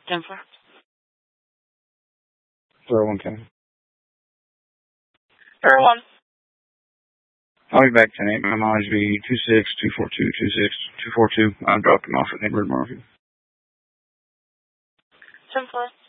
10-4. 0110. 01. I'll be back tonight. My mileage will be 26242, 26242. I'll drop him off at Neighborhood Market. 10-4.